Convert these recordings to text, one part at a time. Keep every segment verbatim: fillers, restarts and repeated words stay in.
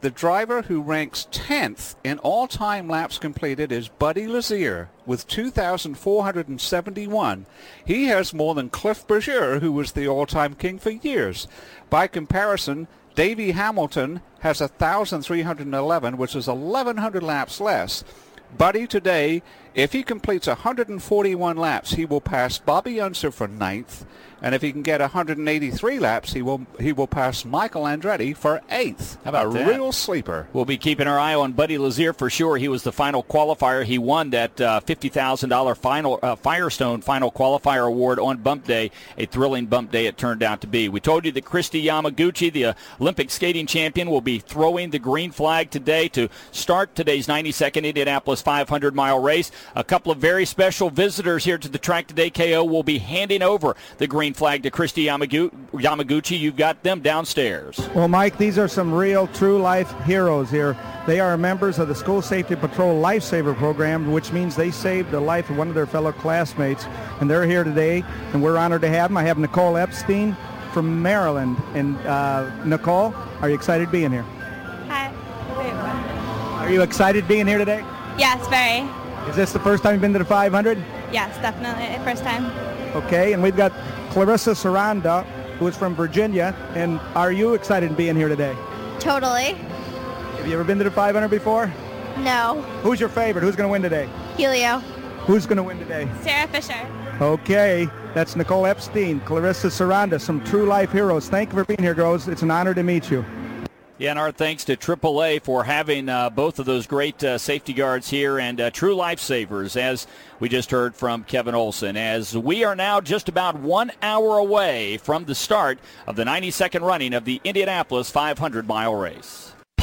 the driver who ranks tenth in all-time laps completed is Buddy Lazier with two thousand four hundred seventy-one. He has more than Cliff Berger, who was the all-time king for years. By comparison, Davey Hamilton has one thousand three hundred eleven, which is eleven hundred laps less. Buddy today, if he completes one hundred forty-one laps, he will pass Bobby Unser for ninth. And if he can get one hundred eighty-three laps, he will he will pass Michael Andretti for eighth. How about a that? real sleeper. We'll be keeping our eye on Buddy Lazier for sure. He was the final qualifier. He won that uh, fifty thousand dollars final uh, Firestone Final Qualifier Award on Bump Day. A thrilling bump day it turned out to be. We told you that Kristi Yamaguchi, the uh, Olympic skating champion, will be throwing the green flag today to start today's ninety-second Indianapolis five hundred mile race. A couple of very special visitors here to the track today. K O will be handing over the green flag to Kristi Yamagu- Yamaguchi. You've got them downstairs. Well, Mike, these are some real true-life heroes here. They are members of the School Safety Patrol Lifesaver Program, which means they saved the life of one of their fellow classmates, and they're here today, and we're honored to have them. I have Nicole Epstein from Maryland. And uh, Nicole, are you excited being here? Hi. Are you excited being here today? Yes, very. Is this the first time you've been to the five hundred? Yes, definitely. First time. Okay, and we've got Clarissa Saranda, who is from Virginia. And are you excited being here today? Totally. Have you ever been to the five hundred before? No. Who's your favorite? Who's going to win today? Helio. Who's going to win today? Sarah Fisher. Okay, that's Nicole Epstein, Clarissa Saranda, some true life heroes. Thank you for being here, girls. It's an honor to meet you. Yeah, and our thanks to triple A for having uh, both of those great uh, safety guards here and uh, true lifesavers, as we just heard from Kevin Olson. As we are now just about one hour away from the start of the ninety-second running of the Indianapolis five hundred mile race.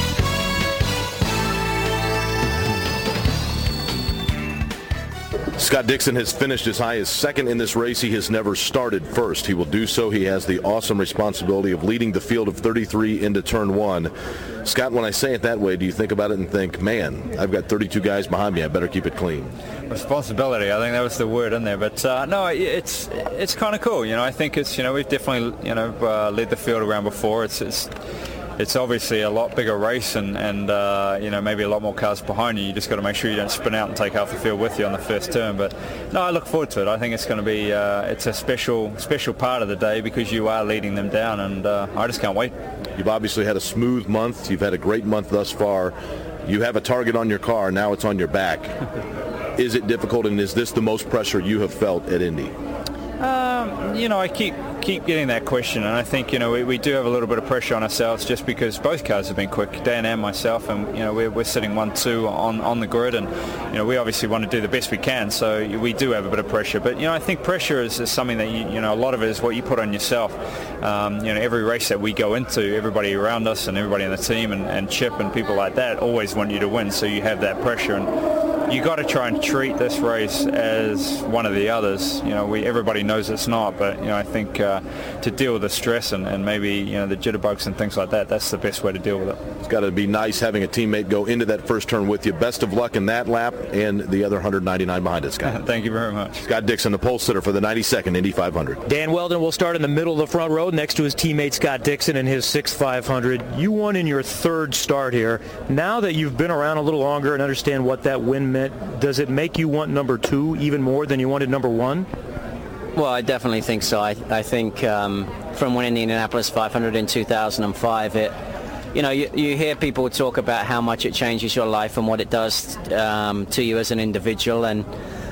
Scott Dixon has finished as high as second in this race. He has never started first. He will do so. He has the awesome responsibility of leading the field of thirty-three into turn one. Scott, when I say it that way, do you think about it and think, man, I've got thirty-two guys behind me. I better keep it clean? Responsibility, I think that was the word in there. But uh, no, it's it's kind of cool. You know, I think it's, you know, we've definitely, you know, uh, led the field around before. It's it's it's obviously a lot bigger race, and, and uh, you know, maybe a lot more cars behind you. You just got to make sure you don't spin out and take half the field with you on the first turn. But no, I look forward to it. I think it's going to be uh, it's a special special part of the day because you are leading them down, and uh, I just can't wait. You've obviously had a smooth month. You've had a great month thus far. You have a target on your car. Now it's on your back. Is it difficult, and is this the most pressure you have felt at Indy? Um, you know, I keep keep getting that question, and I think, you know, we, we do have a little bit of pressure on ourselves just because both cars have been quick, Dan and myself, and, you know, we're, we're sitting one two on, on the grid, and, you know, we obviously want to do the best we can, so we do have a bit of pressure. But, you know, I think pressure is, is something that, you, you know, a lot of it is what you put on yourself. Um, you know, every race that we go into, everybody around us and everybody in the team and, and Chip and people like that always want you to win, so you have that pressure. And you got to try and treat this race as one of the others. You know, we everybody knows it's not, but, you know, I think uh, to deal with the stress and, and maybe, you know, the jitterbugs and things like that, that's the best way to deal with it. It's got to be nice having a teammate go into that first turn with you. Best of luck in that lap and the other one hundred ninety-nine behind us, Scott. Thank you very much. Scott Dixon, the pole sitter for the ninety-second Indy five hundred. Dan Weldon will start in the middle of the front row next to his teammate Scott Dixon in his sixth five hundred. You won in your third start here. Now that you've been around a little longer and understand what that win meant, does it make you want number two even more than you wanted number one? Well, I definitely think so. I, I think um, from winning the Indianapolis five hundred in two thousand five, it, you know, you, you hear people talk about how much it changes your life and what it does um, to you as an individual, and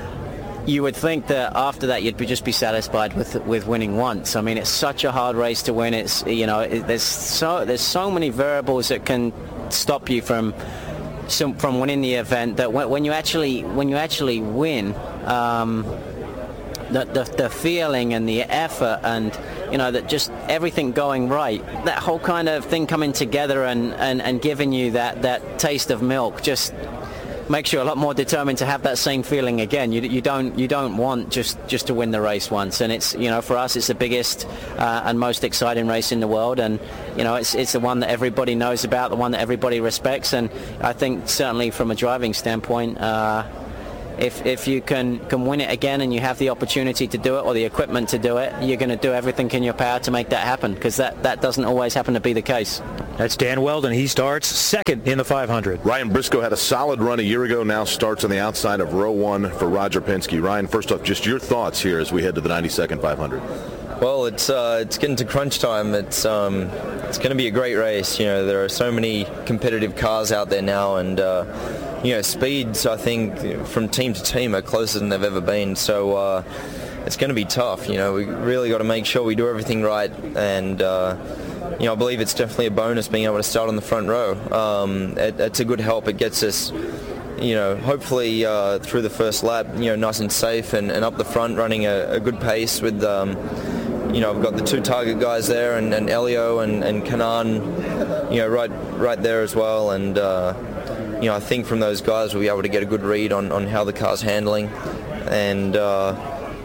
you would think that after that you'd be just be satisfied with with winning once. I mean, it's such a hard race to win. It's, you know, it, there's so there's so many variables that can stop you from from winning the event, that when, when you actually when you actually win, um, the, the the feeling and the effort and, you know, that just everything going right, that whole kind of thing coming together and, and, and giving you that, that taste of milk just makes you a lot more determined to have that same feeling again. You, you don't you don't want just, just to win the race once, and it's, you know, for us it's the biggest uh, and most exciting race in the world, and, you know, it's it's the one that everybody knows about, the one that everybody respects, and I think certainly from a driving standpoint, uh, if if you can, can win it again and you have the opportunity to do it or the equipment to do it, you're going to do everything in your power to make that happen, because that, that doesn't always happen to be the case. That's Dan Wheldon. He starts second in the five hundred. Ryan Briscoe had a solid run a year ago, now starts on the outside of row one for Roger Penske. Ryan, first off, just your thoughts here as we head to the ninety-second five hundred. Well, it's uh, it's getting to crunch time. It's um, it's going to be a great race. You know, there are so many competitive cars out there now, and uh, you know, speeds, I think, from team to team are closer than they've ever been. So uh, it's going to be tough. You know, we really got to make sure we do everything right, and uh, you know, I believe it's definitely a bonus being able to start on the front row. Um, it, it's a good help. It gets us, you know, hopefully uh, through the first lap, you know, nice and safe, and, and up the front, running a, a good pace with. Um, You know, I've got the two Target guys there, and, and Elio and, and Kanan, you know, right right there as well. And, uh, you know, I think from those guys we'll be able to get a good read on, on how the car's handling. And uh,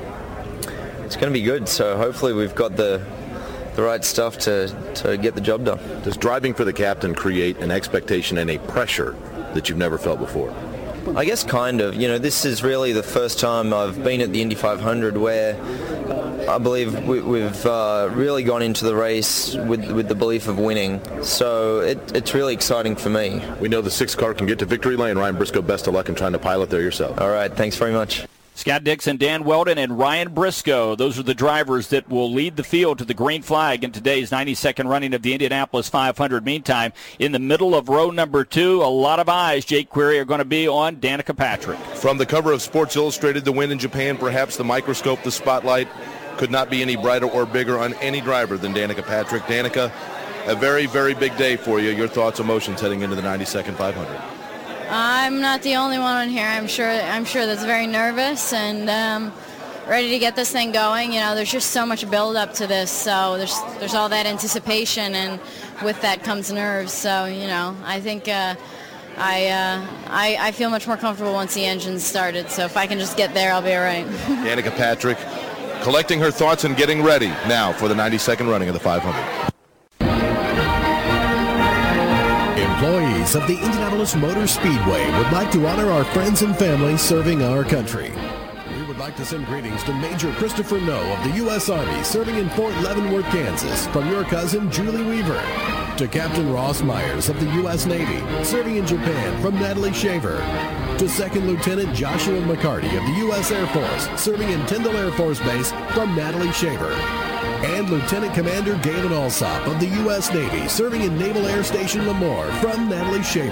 it's going to be good. So hopefully we've got the the right stuff to, to get the job done. Does driving for the captain create an expectation and a pressure that you've never felt before? I guess kind of. You know, this is really the first time I've been at the Indy five hundred where I believe we, we've uh, really gone into the race with with the belief of winning. So it, it's really exciting for me. We know the sixth car can get to victory lane. Ryan Briscoe, best of luck in trying to pilot there yourself. All right, thanks very much. Scott Dixon, Dan Wheldon, and Ryan Briscoe. Those are the drivers that will lead the field to the green flag in today's ninety-second running of the Indianapolis five hundred. Meantime, in the middle of row number two, a lot of eyes, Jake Query, are going to be on Danica Patrick. From the cover of Sports Illustrated, the win in Japan, perhaps the microscope, the spotlight, could not be any brighter or bigger on any driver than Danica Patrick. Danica, a very, very big day for you. Your thoughts, emotions heading into the ninety-second five hundred. I'm not the only one on here. I'm sure I'm sure that's very nervous and um, ready to get this thing going. You know, there's just so much build up to this, so there's there's all that anticipation, and with that comes nerves. So, you know, I think uh, I, uh, I I feel much more comfortable once the engine's started. So if I can just get there, I'll be all right. Danica Patrick collecting her thoughts and getting ready now for the ninety-second running of the five hundred. Employees of the Indianapolis Motor Speedway would like to honor our friends and family serving our country. We would like to send greetings to Major Christopher Noe of the U S Army serving in Fort Leavenworth, Kansas, from your cousin Julie Weaver. To Captain Ross Myers of the U S Navy serving in Japan from Natalie Shaver. To Second Lieutenant Joshua McCarty of the U S Air Force serving in Tyndall Air Force Base from Natalie Shaver. And Lieutenant Commander Galen Alsop of the U S Navy serving in Naval Air Station Lemoore from Natalie Shaver.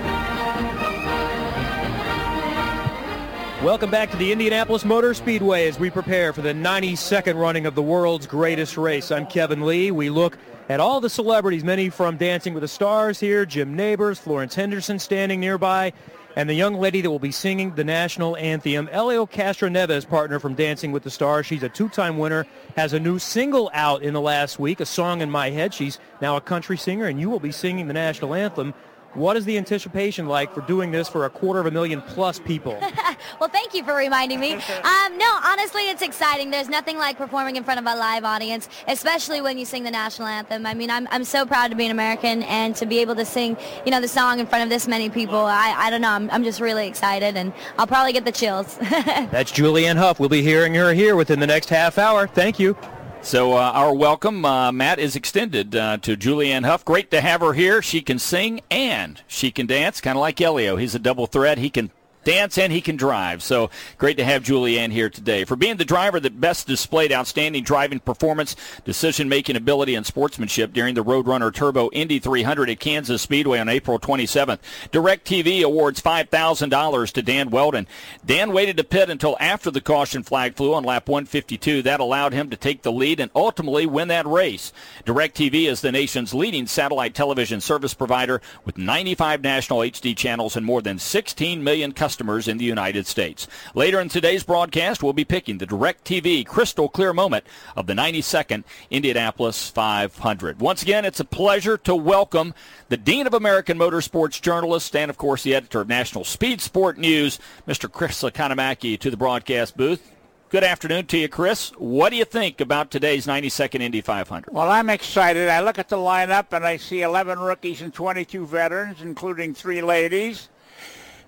Welcome back to the Indianapolis Motor Speedway as we prepare for the ninety-second running of the world's greatest race. I'm Kevin Lee. We look at all the celebrities, many from Dancing with the Stars here, Jim Nabors, Florence Henderson standing nearby, and the young lady that will be singing the national anthem, Elio Castro-Neves, partner from Dancing with the Stars. She's a two-time winner, has a new single out in the last week, A Song in My Head. She's now a country singer, and you will be singing the national anthem. What is the anticipation like for doing this for a quarter of a million plus people? Well, thank you for reminding me. Um, no, honestly, it's exciting. There's nothing like performing in front of a live audience, especially when you sing the national anthem. I mean, I'm, I'm so proud to be an American and to be able to sing, you know, the song in front of this many people. I, I don't know. I'm, I'm just really excited, and I'll probably get the chills. That's Julianne Hough. We'll be hearing her here within the next half hour. Thank you. So uh, our welcome, uh, Matt, is extended uh, to Julianne Hough. Great to have her here. She can sing and she can dance, kind of like Elio. He's a double threat. He can dance and he can drive. So great to have Julianne here today. For being the driver that best displayed outstanding driving performance, decision-making ability, and sportsmanship during the Roadrunner Turbo Indy three hundred at Kansas Speedway on April twenty-seventh. DirecTV awards five thousand dollars to Dan Wheldon. Dan waited to pit until after the caution flag flew on lap one fifty-two. That allowed him to take the lead and ultimately win that race. DirecTV is the nation's leading satellite television service provider with ninety-five national H D channels and more than sixteen million customers customers in the United States. Later in today's broadcast, we'll be picking the DirecTV crystal clear moment of the ninety-second Indianapolis five hundred. Once again, it's a pleasure to welcome the Dean of American Motorsports Journalists and, of course, the editor of National Speed Sport News, Mister Chris Economaki, to the broadcast booth. Good afternoon to you, Chris. What do you think about today's ninety-second Indy five hundred? Well, I'm excited. I look at the lineup, and I see eleven rookies and twenty-two veterans, including three ladies.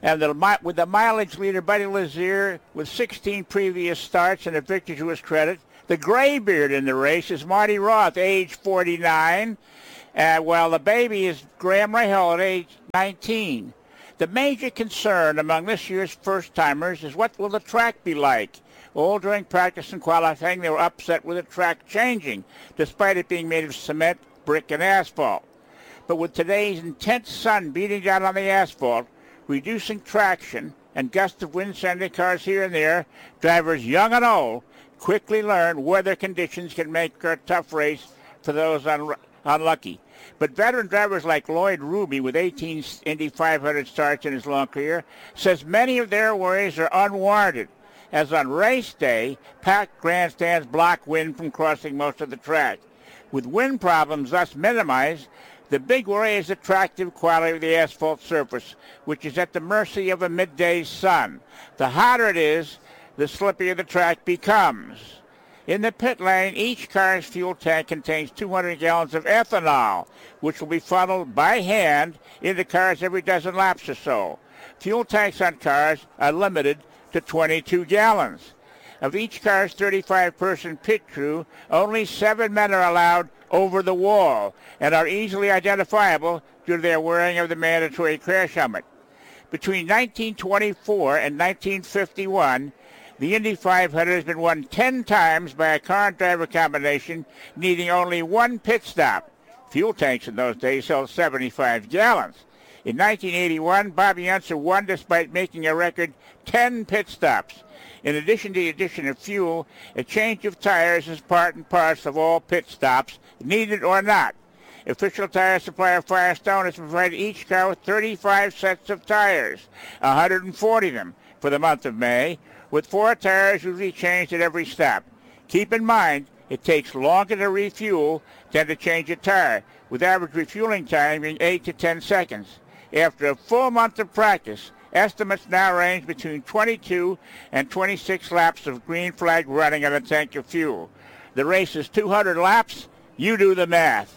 And the, with the mileage leader, Buddy Lazier, with sixteen previous starts and a victory to his credit. The graybeard in the race is Marty Roth, age forty-nine, uh, while the baby is Graham Rahal at age nineteen. The major concern among this year's first-timers is what will the track be like? All during practice and qualifying, they were upset with the track changing, despite it being made of cement, brick, and asphalt. But with today's intense sun beating down on the asphalt, reducing traction, and gusts of wind sending cars here and there, drivers young and old quickly learn weather conditions can make for a tough race for those un- unlucky. But veteran drivers like Lloyd Ruby, with eighteen Indy five hundred starts in his long career, says many of their worries are unwarranted, as on race day, packed grandstands block wind from crossing most of the track. With wind problems thus minimized, the big worry is the attractive quality of the asphalt surface, which is at the mercy of a midday sun. The hotter it is, the slippier the track becomes. In the pit lane, each car's fuel tank contains two hundred gallons of ethanol, which will be funneled by hand into cars every dozen laps or so. Fuel tanks on cars are limited to twenty-two gallons. Of each car's thirty-five person pit crew, only seven men are allowed over the wall and are easily identifiable due to their wearing of the mandatory crash helmet. Between nineteen twenty-four and nineteen fifty-one, the Indy five hundred has been won ten times by a car and driver combination needing only one pit stop. Fuel tanks in those days held seventy-five gallons. In nineteen eighty-one, Bobby Unser won despite making a record ten pit stops. In addition to the addition of fuel, a change of tires is part and parcel of all pit stops, needed or not. Official tire supplier Firestone has provided each car with thirty-five sets of tires, one hundred forty of them for the month of May, with four tires usually changed at every stop. Keep in mind, it takes longer to refuel than to change a tire, with average refueling time being eight to ten seconds. After a full month of practice, estimates now range between twenty-two and twenty-six laps of green flag running on a tank of fuel. The race is two hundred laps. You do the math.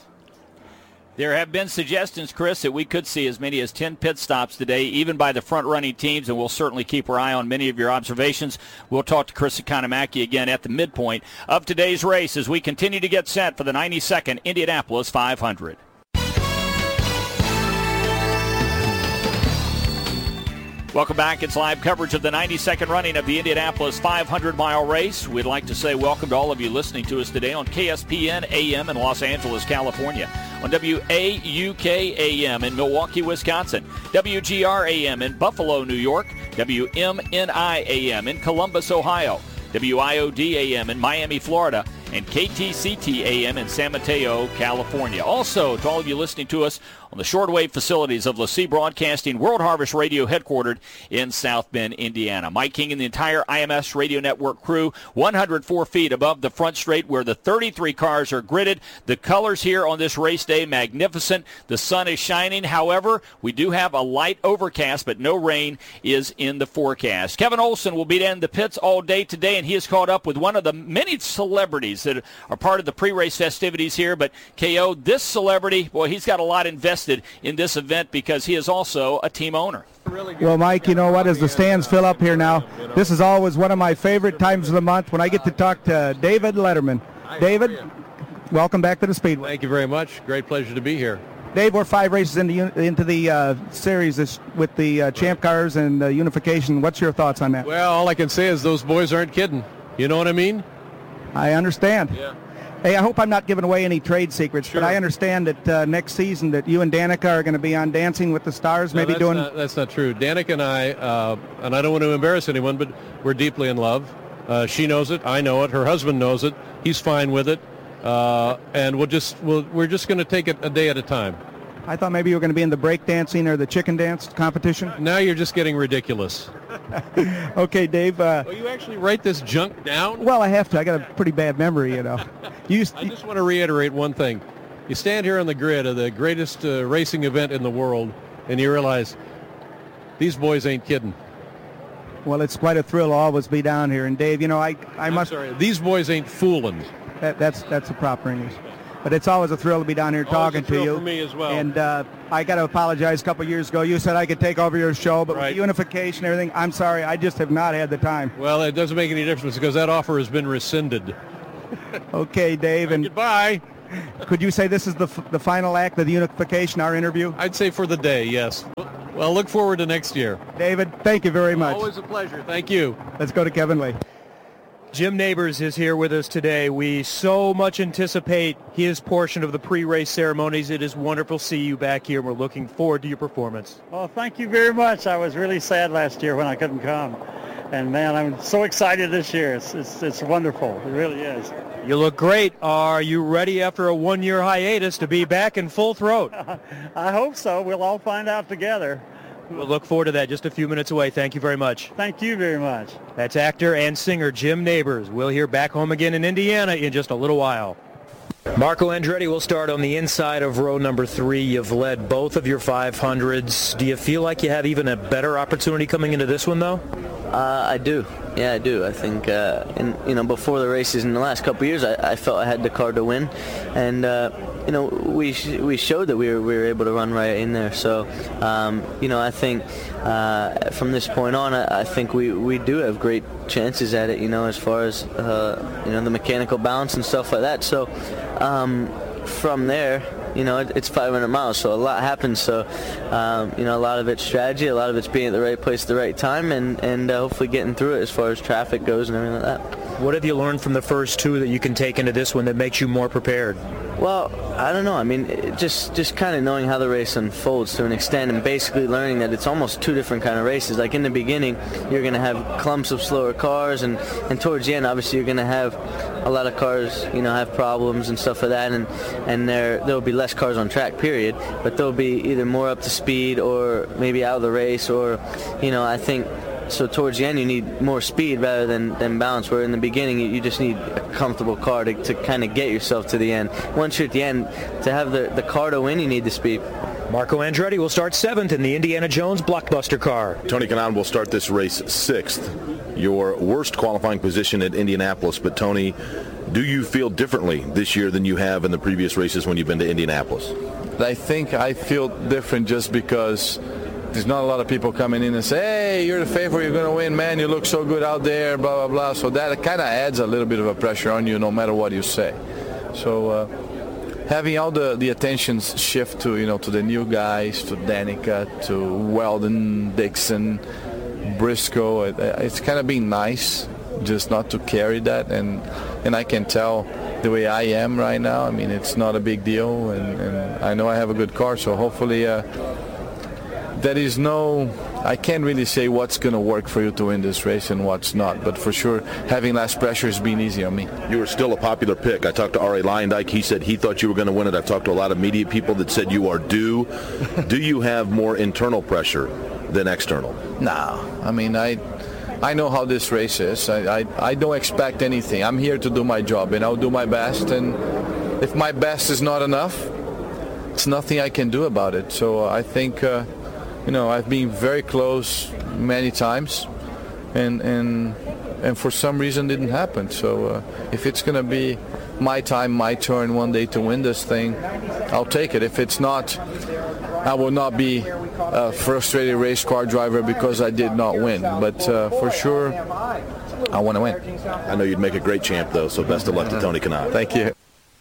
There have been suggestions, Chris, that we could see as many as ten pit stops today, even by the front-running teams, and we'll certainly keep our eye on many of your observations. We'll talk to Chris Economaki again at the midpoint of today's race as we continue to get set for the ninety-second Indianapolis five hundred. Welcome back. It's live coverage of the ninety-second running of the Indianapolis five hundred mile race. We'd like to say welcome to all of you listening to us today on K S P N A M in Los Angeles, California, on W A U K A M in Milwaukee, Wisconsin, W G R A M in Buffalo, New York, W M N I A M in Columbus, Ohio, W I O D A M in Miami, Florida, and K T C T A M in San Mateo, California. Also, to all of you listening to us on the shortwave facilities of LaCie Broadcasting, World Harvest Radio, headquartered in South Bend, Indiana. Mike King and the entire I M S Radio Network crew, one hundred four feet above the front straight where the thirty-three cars are gridded. The colors here on this race day, magnificent. The sun is shining. However, we do have a light overcast, but no rain is in the forecast. Kevin Olson will be in the pits all day today, and he is caught up with one of the many celebrities that are part of the pre-race festivities here. But K O, this celebrity, boy, he's got a lot invested in this event because he is also a team owner. Well, Mike, you know what, as the stands fill up here now, this is always one of my favorite times of the month when I get to talk to David Letterman. David, welcome back to the Speedway. Thank you very much. Great pleasure to be here. Dave, we're five races into, into the uh, series this, with the uh, Champ Cars and uh, unification. What's your thoughts on that? Well, all I can say is those boys aren't kidding. You know what I mean? I understand. Yeah. Hey, I hope I'm not giving away any trade secrets, Sure. but I understand that uh, next season that you and Danica are going to be on Dancing with the Stars, No, maybe that's doing... Not, that's not true. Danica and I, uh, and I don't want to embarrass anyone, but we're deeply in love. Uh, she knows it. I know it. Her husband knows it. He's fine with it. Uh, and we'll just, we'll, we're just going to take it a day at a time. I thought maybe you were going to be in the break dancing or the chicken dance competition. Now you're just getting ridiculous. Okay, Dave. Uh, Will you actually write this junk down? Well, I have to. I got a pretty bad memory, you know. You used I just want to reiterate one thing. You stand here on the grid of the greatest uh, racing event in the world, and you realize these boys ain't kidding. Well, it's quite a thrill to always be down here. And, Dave, you know, I, I I'm must... sorry, these boys ain't fooling. That, that's, that's the proper English. but it's always a thrill to be down here talking Always a thrill to you. for me as well. And uh, I got to apologize. A couple of years ago, you said I could take over your show, but Right. with unification and everything, I'm sorry, I just have not had the time. Well, it doesn't make any difference because that offer has been rescinded. Okay, Dave. And goodbye. Could you say this is the, f- the final act of the unification, our interview? I'd say for the day, yes. Well, look forward to next year. David, thank you very much. Always a pleasure. Thank you. Let's go to Kevin Lee. Jim Neighbors is here with us today. We so much anticipate his portion of the pre-race ceremonies. It is wonderful to see you back here. We're looking forward to your performance. Well, thank you very much. I was really sad last year when I couldn't come. And, man, I'm so excited this year. It's, it's, it's wonderful. It really is. You look great. Are you ready after a one-year hiatus to be back in full throat? I hope so. We'll all find out together. We'll look forward to that just a few minutes away. Thank you very much. Thank you very much. That's actor and singer Jim Neighbors. We'll hear back home again in Indiana in just a little while. Marco Andretti will start on the inside of row number three. You've led both of your five hundreds. Do you feel like you have even a better opportunity coming into this one, though? Uh, I do. Yeah, I do. I think, uh, in, you know, before the races in the last couple of years, I, I felt I had the car to win, and uh, you know, we sh- we showed that we were we were able to run right in there. So, um, you know, I think uh, from this point on, I, I think we, we do have great chances at it. You know, as far as uh, you know, the mechanical balance and stuff like that. So, um, from there, you know, it, it's five hundred miles, so a lot happens. So, um, you know, a lot of it's strategy, a lot of it's being at the right place at the right time, and, and uh, hopefully getting through it as far as traffic goes and everything like that. What have you learned from the first two that you can take into this one that makes you more prepared? Well, I don't know. I mean, it just just kind of knowing how the race unfolds to an extent, and basically learning that it's almost two different kind of races. Like in the beginning, you're going to have clumps of slower cars, and, and towards the end, obviously, you're going to have a lot of cars, you know, have problems and stuff like that, and and there there will be less cars on track, period. But they'll be either more up to speed or maybe out of the race, or, you know, I think. So towards the end, you need more speed rather than, than balance, where in the beginning, you, you just need a comfortable car to, to kind of get yourself to the end. Once you're at the end, to have the, the car to win, you need the speed. Marco Andretti will start seventh in the Indiana Jones Blockbuster car. Tony Kanaan will start this race sixth. Your worst qualifying position at Indianapolis, but Tony, do you feel differently this year than you have in the previous races when you've been to Indianapolis? I think I feel different just because there's not a lot of people coming in and say, hey, you're the favorite, you're going to win, man, you look so good out there, blah, blah, blah. So that kind of adds a little bit of a pressure on you no matter what you say. So uh, having all the, the attentions shift to, you know, to the new guys, to Danica, to Weldon, Dixon, Briscoe, it, it's kind of been nice just not to carry that. And, and I can tell the way I am right now, I mean, it's not a big deal. And, and I know I have a good car, so hopefully uh, there is no, I can't really say what's going to work for you to win this race and what's not, but for sure having less pressure has been easy on me. You were still a popular pick. I talked to R A Lyondike. He said he thought you were going to win it. I've talked to a lot of media people that said you are due. Do you have more internal pressure than external? No. I mean, I I know how this race is. I, I, I don't expect anything. I'm here to do my job, and I'll do my best, and if my best is not enough, it's nothing I can do about it. So uh, I think... Uh, You know, I've been very close many times, and and and for some reason didn't happen. So uh, if it's going to be my time, my turn one day to win this thing, I'll take it. If it's not, I will not be a frustrated race car driver because I did not win. But uh, for sure, I want to win. I know you'd make a great champ, though, so best of luck to Tony Kanaan. Thank you.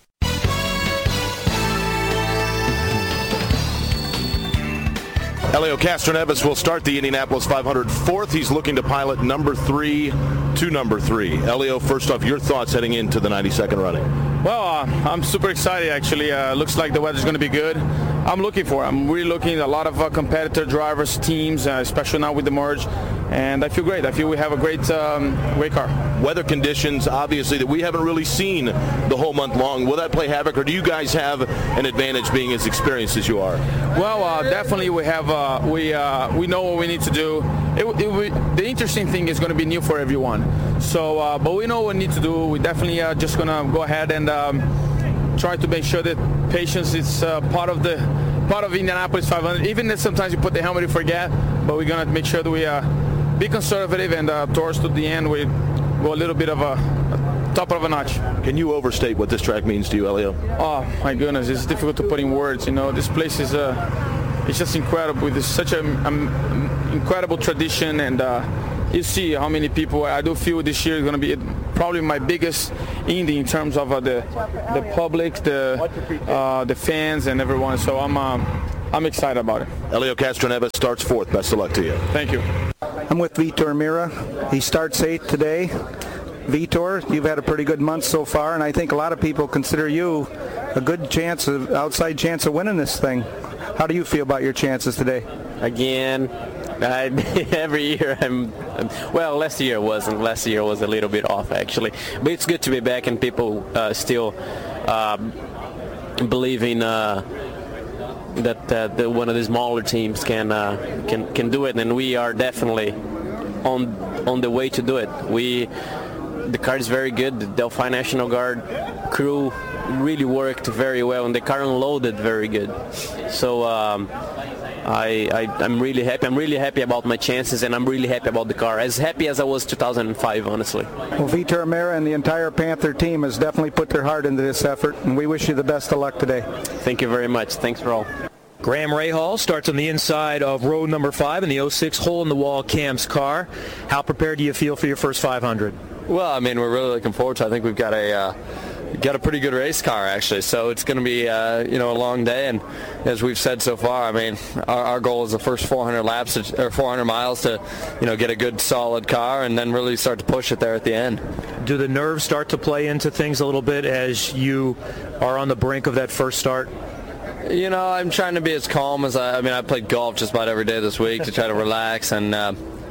Helio Castroneves will start the Indianapolis five hundred fourth. He's looking to pilot number three to number three. Helio, first off, your thoughts heading into the ninety-second running? Well, uh, I'm super excited, actually. Uh, looks like the weather's going to be good. I'm looking for it. I'm really looking at a lot of uh, competitor drivers, teams, uh, especially now with the merge. And I feel great. I feel we have a great, um, great car. Weather conditions, obviously, that we haven't really seen the whole month long. Will that play havoc, or do you guys have an advantage being as experienced as you are? Well, uh, definitely we have. Uh, we uh, we know what we need to do. It, it, we, the interesting thing is going to be new for everyone. So, uh, but we know what we need to do. We definitely are just going to go ahead and um, try to make sure that patience is uh, part of the part of Indianapolis five hundred. Even if sometimes you put the helmet, you forget. But we're going to make sure that we uh, be conservative, and uh, towards to the end we go a little bit of a top of a notch. Can you overstate what this track means to you, Elio? Oh my goodness, it's difficult to put in words. You know, this place is uh, it's just incredible. It's such an um, incredible tradition, and uh, you see how many people. I do feel this year is going to be probably my biggest Indy in terms of uh, the the public, the uh, the fans, and everyone. So I'm uh, I'm excited about it. Elio Castroneves starts fourth. Best of luck to you. Thank you. I'm with Vitor Meira. He starts eighth today. Vitor, you've had a pretty good month so far, and I think a lot of people consider you a good chance, of outside chance of winning this thing. How do you feel about your chances today? Again, I, every year I'm, well, last year wasn't. Last year was a little bit off, actually. But it's good to be back and people uh, still um, believe in uh, that, uh, that one of the smaller teams can, uh, can can do it, and we are definitely on on the way to do it. We The car is very good. The Delphi National Guard crew really worked very well, and the car unloaded very good. So um, I, I, I'm really happy. I'm really happy about my chances, and I'm really happy about the car. As happy as I was two thousand five, honestly. Well, Vitor Meira and the entire Panther team has definitely put their heart into this effort, and we wish you the best of luck today. Thank you very much. Thanks for all. Graham Rahal starts on the inside of row number five in the oh six hole-in-the-wall Cam's car. How prepared do you feel for your first five hundred? Well, I mean, we're really looking forward to it. I think we've got a uh, got a pretty good race car, actually. So it's going to be, uh, you know, a long day. And as we've said so far, I mean, our, our goal is the first four hundred laps to, or four hundred miles to, you know, get a good, solid car and then really start to push it there at the end. Do the nerves start to play into things a little bit as you are on the brink of that first start? You know, I'm trying to be as calm as I. I mean, I played golf just about every day this week to try to relax, and uh,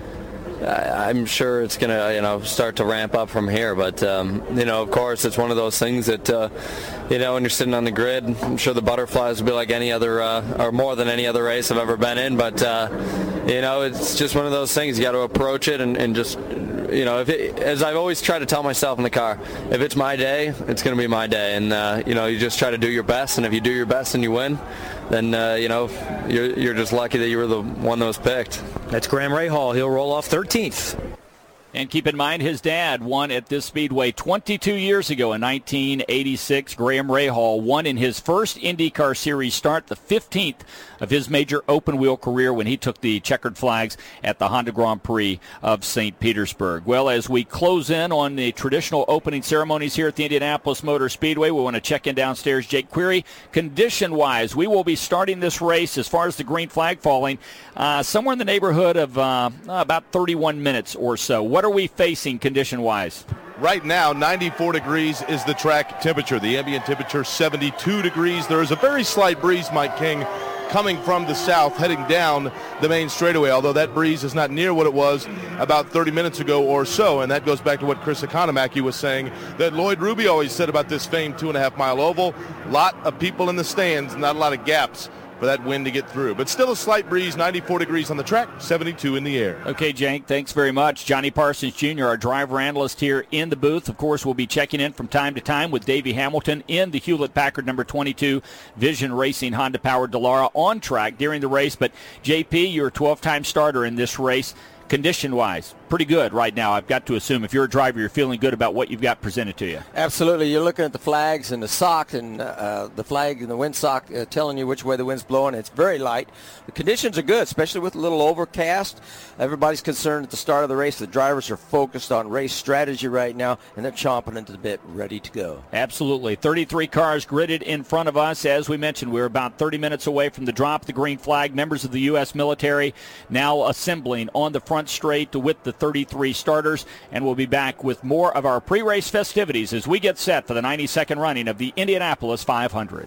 I, I'm sure it's going to, you know, start to ramp up from here. But um, you know, of course, it's one of those things that, uh, you know, when you're sitting on the grid, I'm sure the butterflies will be like any other, uh, or more than any other race I've ever been in. But uh, you know, it's just one of those things. You got to approach it and, and just. You know, if it, as I've always tried to tell myself in the car, if it's my day, it's going to be my day. And, uh, you know, you just try to do your best. And if you do your best and you win, then, uh, you know, you're, you're just lucky that you were the one that was picked. That's Graham Rahal. He'll roll off thirteenth. And keep in mind, his dad won at this speedway twenty-two years ago in nineteen eighty-six. Graham Rahal won in his first IndyCar Series start, the fifteenth of his major open-wheel career when he took the checkered flags at the Honda Grand Prix of Saint Petersburg. Well, as we close in on the traditional opening ceremonies here at the Indianapolis Motor Speedway, we want to check in downstairs. Jake Query, condition-wise, we will be starting this race as far as the green flag falling uh, somewhere in the neighborhood of uh, about thirty-one minutes or so. What are we facing condition-wise? Right now, ninety-four degrees is the track temperature. The ambient temperature, seventy-two degrees. There is a very slight breeze, Mike King, coming from the south, heading down the main straightaway, although that breeze is not near what it was about thirty minutes ago or so, and that goes back to what Chris Economaki was saying, that Lloyd Ruby always said about this famed two-and-a-half-mile oval. A lot of people in the stands, not a lot of gaps for that wind to get through. But still a slight breeze, ninety-four degrees on the track, seventy-two in the air. Okay, Jank, thanks very much. Johnny Parsons Junior, our driver analyst here in the booth. Of course, we'll be checking in from time to time with Davey Hamilton in the Hewlett-Packard number twenty-two Vision Racing Honda-powered Dallara on track during the race. But, J P, you're a twelve-time starter in this race. Condition-wise, pretty good right now. I've got to assume if you're a driver, you're feeling good about what you've got presented to you. Absolutely. You're looking at the flags and the sock and uh, the flag and the wind sock uh, telling you which way the wind's blowing. It's very light. The conditions are good, especially with a little overcast. Everybody's concerned at the start of the race. The drivers are focused on race strategy right now, and they're chomping into the bit, ready to go. Absolutely. thirty-three cars gridded in front of us. As we mentioned, we're about thirty minutes away from the drop of the green flag. Members of the U S military now assembling on the front straight with the thirty-three starters, and we'll be back with more of our pre-race festivities as we get set for the ninety-second running of the Indianapolis five hundred.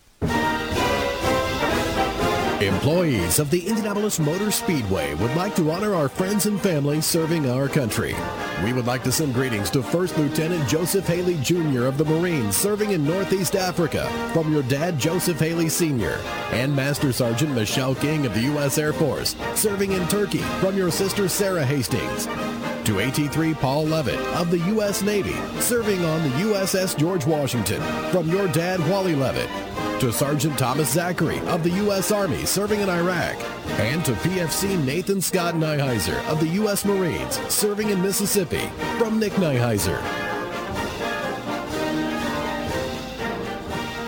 Employees of the Indianapolis Motor Speedway would like to honor our friends and family serving our country. We would like to send greetings to First Lieutenant Joseph Haley Junior of the Marines serving in Northeast Africa from your dad Joseph Haley Senior and Master Sergeant Michelle King of the U S Air Force serving in Turkey from your sister Sarah Hastings. To A T three Paul Levitt of the U S Navy serving on the U S S George Washington from your dad Wally Levitt. To Sergeant Thomas Zachary of the U S Army serving in Iraq, and to P F C Nathan Scott Nyheiser of the U S Marines serving in Mississippi from Nick Nyheiser.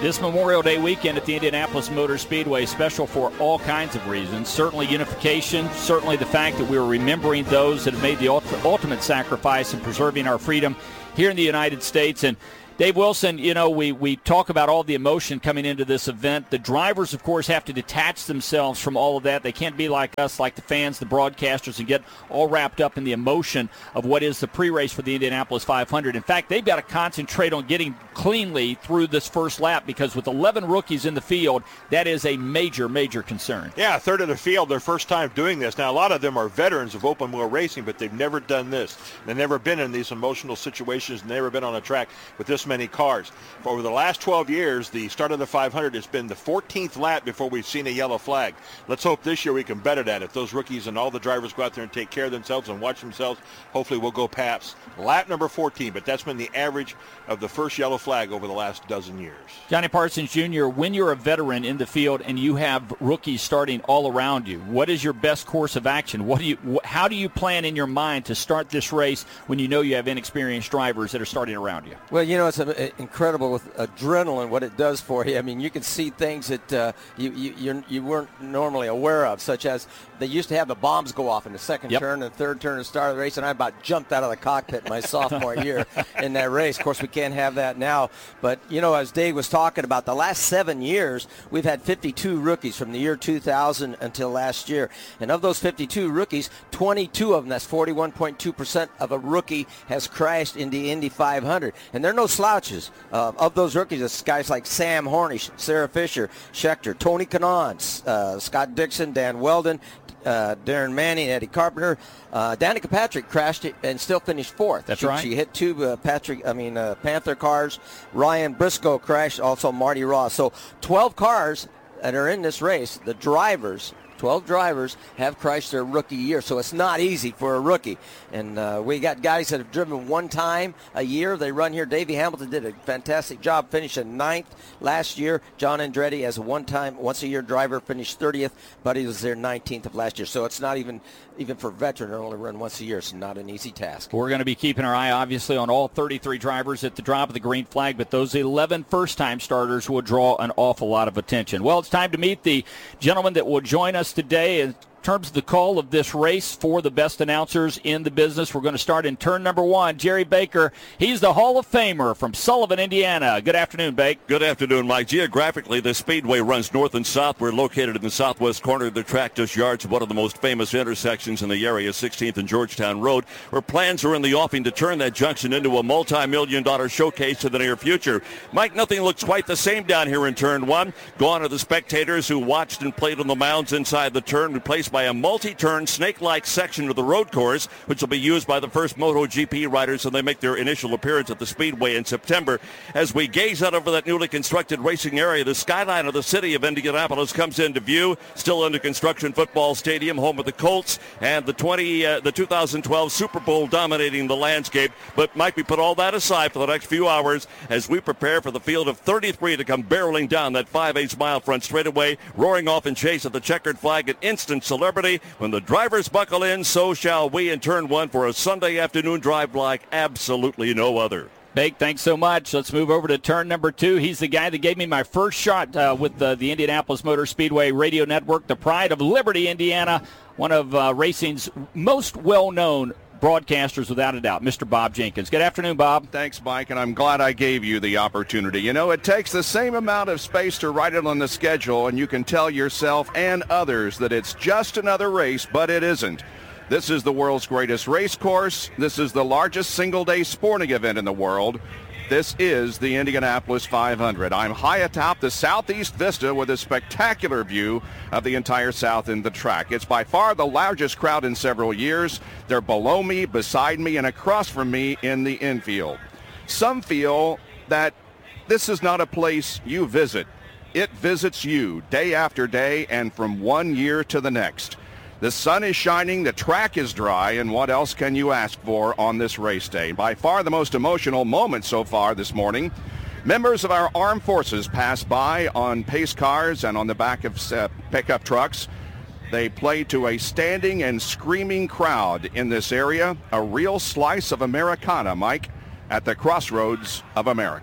This Memorial Day weekend at the Indianapolis Motor Speedway is special for all kinds of reasons. Certainly unification, certainly the fact that we are remembering those that have made the ultimate sacrifice in preserving our freedom here in the United States. And Dave Wilson, you know, we, we talk about all the emotion coming into this event. The drivers, of course, have to detach themselves from all of that. They can't be like us, like the fans, the broadcasters, and get all wrapped up in the emotion of what is the pre-race for the Indianapolis five hundred. In fact, they've got to concentrate on getting cleanly through this first lap because with eleven rookies in the field, that is a major, major concern. Yeah, a third of the field, their first time doing this. Now, a lot of them are veterans of open wheel racing, but they've never done this. They've never been in these emotional situations, never been on a track with this many cars. For over the last twelve years, the start of the five hundred has been the fourteenth lap before we've seen a yellow flag. Let's hope this year we can better that. If those rookies and all the drivers go out there and take care of themselves and watch themselves, hopefully we'll go past lap number fourteen, but that's been the average of the first yellow flag over the last dozen years. Johnny Parsons Junior, when you're a veteran in the field and you have rookies starting all around you, what is your best course of action? What do you, how do you plan in your mind to start this race when you know you have inexperienced drivers that are starting around you? Well, you know, it's a, a, incredible with adrenaline what it does for you. I mean, you can see things that uh, you, you you're, you weren't normally aware of, such as they used to have the bombs go off in the second yep. turn and third turn and start of the race, and I about jumped out of the cockpit my sophomore year in that race. Of course, we can't have that now. But, you know, as Dave was talking about, the last seven years, we've had fifty-two rookies from the year two thousand until last year. And of those fifty-two rookies, twenty-two of them, that's forty-one point two percent of a rookie, has crashed in the Indy five hundred. And they're no slouches. Uh, of those rookies, it's guys like Sam Hornish, Sarah Fisher, Schechter, Tony Kanaan, uh, Scott Dixon, Dan Weldon, Uh, Darren Manning, Eddie Carpenter. Uh, Danica Patrick crashed it and still finished fourth. That's she, right. She hit two uh, Patrick, I mean uh, Panther cars. Ryan Briscoe crashed, also Marty Ross. So twelve cars that are in this race, the drivers, twelve drivers have crashed their rookie year, so it's not easy for a rookie. And uh, we got guys that have driven one time a year. They run here. Davey Hamilton did a fantastic job finishing ninth last year. John Andretti, as a one-time, once-a-year driver, finished thirtieth, but he was there nineteenth of last year. So it's not even, even for veteran, they only run once a year. It's not an easy task. We're going to be keeping our eye, obviously, on all thirty-three drivers at the drop of the green flag, but those eleven first-time starters will draw an awful lot of attention. Well, it's time to meet the gentleman that will join us today in terms of the call of this race for the best announcers in the business. We're going to start in turn number one. Jerry Baker, he's the Hall of Famer from Sullivan, Indiana. Good afternoon, Bake. Good afternoon, Mike. Geographically, the speedway runs north and south. We're located in the southwest corner of the track, just yards of one of the most famous intersections in the area, sixteenth and Georgetown Road, where plans are in the offing to turn that junction into a multi-million dollar showcase in the near future. Mike, nothing looks quite the same down here in turn one. Gone are the spectators who watched and played on the mounds inside the turn, replaced by a multi-turn snake-like section of the road course, which will be used by the first MotoGP riders when they make their initial appearance at the Speedway in September. As we gaze out over that newly constructed racing area, the skyline of the city of Indianapolis comes into view. Still under construction football stadium, home of the Colts, and the twenty, uh, the two thousand twelve Super Bowl dominating the landscape. But Mike, we put all that aside for the next few hours as we prepare for the field of thirty-three to come barreling down that five eighths mile front straightaway, roaring off in chase of the checkered flag, an instant celebrity. When the drivers buckle in, so shall we in turn one for a Sunday afternoon drive like absolutely no other. Bake, thanks so much. Let's move over to turn number two. He's the guy that gave me my first shot uh, with the, the Indianapolis Motor Speedway Radio Network, the pride of Liberty, Indiana, one of uh, racing's most well-known broadcasters without a doubt, Mister Bob Jenkins. Good afternoon, Bob. Thanks, Mike, and I'm glad I gave you the opportunity. You know, it takes the same amount of space to write it on the schedule, and you can tell yourself and others that it's just another race, but it isn't. This is the world's greatest race course. This is the largest single-day sporting event in the world. This is the Indianapolis five hundred. I'm high atop the southeast vista with a spectacular view of the entire south end of the track. It's by far the largest crowd in several years. They're below me, beside me, and across from me in the infield. Some feel that this is not a place you visit. It visits you day after day and from one year to the next. The sun is shining, the track is dry, and what else can you ask for on this race day? By far the most emotional moment so far this morning. Members of our armed forces passed by on pace cars and on the back of uh, pickup trucks. They played to a standing and screaming crowd in this area, a real slice of Americana, Mike, at the crossroads of America.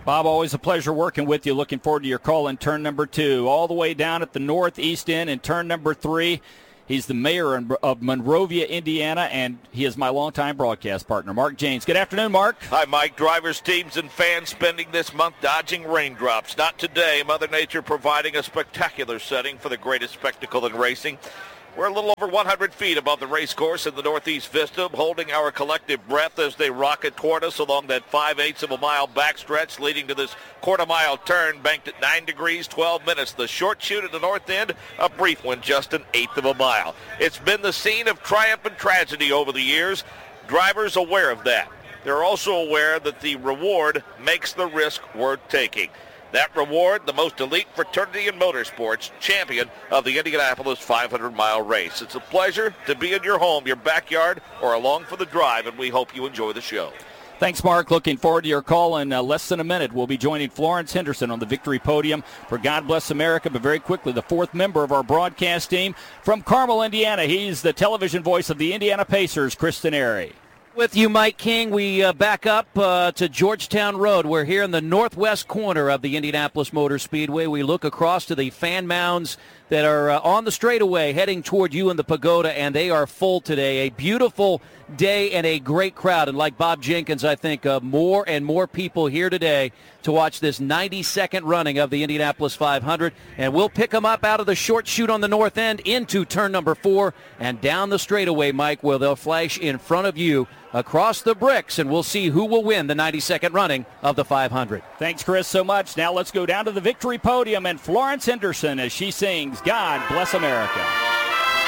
Bob, always a pleasure working with you. Looking forward to your call in turn number two. All the way down at the northeast end in turn number three. He's the mayor of Monrovia, Indiana, and he is my longtime broadcast partner, Mark Janes. Good afternoon, Mark. Hi, Mike. Drivers, teams, and fans spending this month dodging raindrops. Not today. Mother Nature providing a spectacular setting for the greatest spectacle in racing. We're a little over one hundred feet above the race course in the Northeast Vista, holding our collective breath as they rocket toward us along that five-eighths of a mile backstretch leading to this quarter-mile turn banked at nine degrees, twelve minutes. The short chute at the north end, a brief one, just an eighth of a mile. It's been the scene of triumph and tragedy over the years. Drivers aware of that. They're also aware that the reward makes the risk worth taking. That reward, the most elite fraternity in motorsports, champion of the Indianapolis five hundred mile race. It's a pleasure to be in your home, your backyard, or along for the drive, and we hope you enjoy the show. Thanks, Mark. Looking forward to your call in uh, less than a minute. We'll be joining Florence Henderson on the victory podium for God Bless America, but very quickly, the fourth member of our broadcast team from Carmel, Indiana. He's the television voice of the Indiana Pacers, Chris Denari. With you, Mike King. We uh, back up uh, to Georgetown Road. We're here in the northwest corner of the Indianapolis Motor Speedway. We look across to the fan mounds that are uh, on the straightaway heading toward you in the pagoda, and they are full today. A beautiful day and a great crowd. And like Bob Jenkins, I think uh, more and more people here today to watch this ninety-second running of the Indianapolis five hundred. And we'll pick them up out of the short chute on the north end into turn number four and down the straightaway, Mike, where they'll flash in front of you across the bricks, and we'll see who will win the ninety-second running of the five hundred. Thanks, Chris, so much. Now let's go down to the victory podium and Florence Henderson as she sings God Bless America.